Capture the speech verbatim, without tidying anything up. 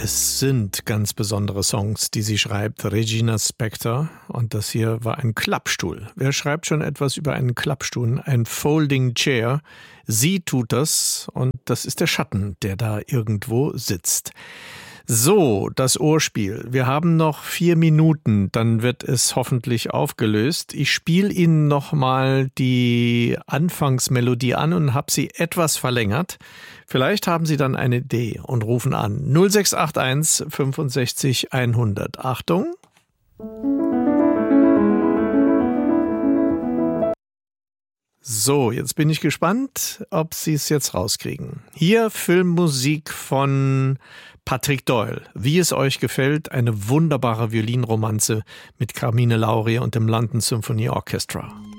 Es sind ganz besondere Songs, die sie schreibt, Regina Spektor. Und das hier war ein Klappstuhl. Wer schreibt schon etwas über einen Klappstuhl? Ein Folding Chair. Sie tut das und das ist der Schatten, der da irgendwo sitzt. So, das Ohrspiel. Wir haben noch vier Minuten, dann wird es hoffentlich aufgelöst. Ich spiele Ihnen nochmal die Anfangsmelodie an und habe sie etwas verlängert. Vielleicht haben Sie dann eine Idee und rufen an. null sechs acht eins fünfundsechzig hundert. Achtung. So, jetzt bin ich gespannt, ob Sie es jetzt rauskriegen. Hier Filmmusik von Patrick Doyle. Wie es euch gefällt, eine wunderbare Violinromanze mit Carmine Lauri und dem London Symphony Orchestra.